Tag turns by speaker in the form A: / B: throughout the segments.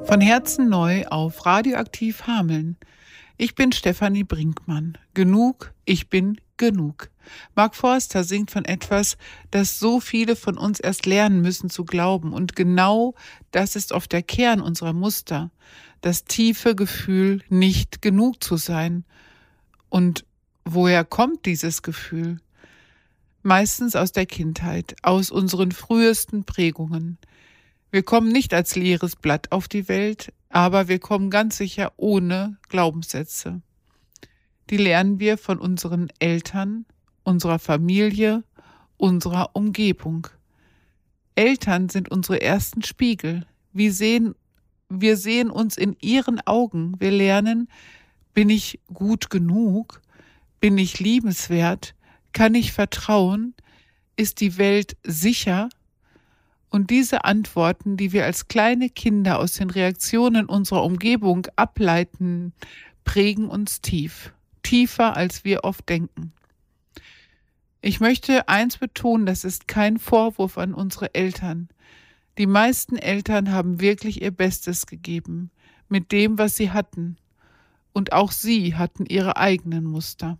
A: Von Herzen neu auf Radioaktiv Hameln. Ich bin Stefanie Brinkmann. Genug, ich bin genug. Mark Forster singt von etwas, das so viele von uns erst lernen müssen zu glauben. Und genau das ist oft der Kern unserer Muster. Das tiefe Gefühl, nicht genug zu sein. Und woher kommt dieses Gefühl? Meistens aus der Kindheit, aus unseren frühesten Prägungen. Wir kommen nicht als leeres Blatt auf die Welt, aber wir kommen ganz sicher ohne Glaubenssätze. Die lernen wir von unseren Eltern, unserer Familie, unserer Umgebung. Eltern sind unsere ersten Spiegel. Wir sehen uns in ihren Augen. Wir lernen, bin ich gut genug? Bin ich liebenswert? Kann ich vertrauen? Ist die Welt sicher? Und diese Antworten, die wir als kleine Kinder aus den Reaktionen unserer Umgebung ableiten, prägen uns tief, tiefer als wir oft denken. Ich möchte eins betonen, das ist kein Vorwurf an unsere Eltern. Die meisten Eltern haben wirklich ihr Bestes gegeben, mit dem, was sie hatten. Und auch sie hatten ihre eigenen Muster.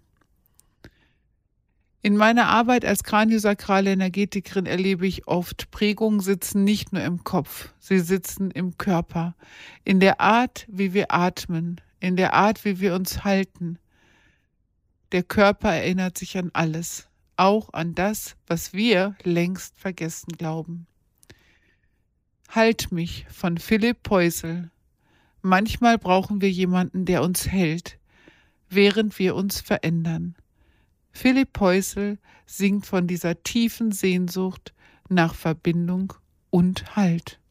A: In meiner Arbeit als kraniosakrale Energetikerin erlebe ich oft, Prägungen sitzen nicht nur im Kopf, sie sitzen im Körper, in der Art, wie wir atmen, in der Art, wie wir uns halten. Der Körper erinnert sich an alles, auch an das, was wir längst vergessen glauben. Halt mich von Philipp Poisel. Manchmal brauchen wir jemanden, der uns hält, während wir uns verändern. Philipp Poisel singt von dieser tiefen Sehnsucht nach Verbindung und Halt.